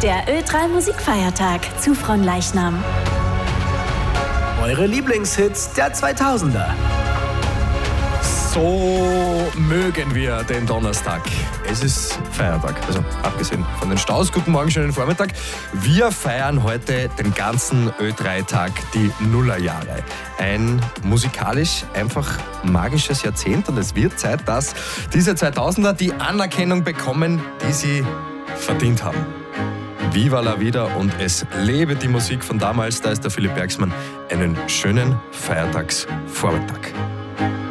Der Ö3 Musikfeiertag zu Fronleichnam. Eure Lieblingshits der 2000er. So mögen wir den Donnerstag. Es ist Feiertag, also abgesehen von den Staus. Guten Morgen, schönen Vormittag. Wir feiern heute den ganzen Ö3-Tag, die Nullerjahre. Ein musikalisch einfach magisches Jahrzehnt und es wird Zeit, dass diese 2000er die Anerkennung bekommen, die sie verdient haben. Viva la vida und es lebe die Musik von damals. Da ist der Philipp Bergsmann. Einen schönen Feiertagsvormittag.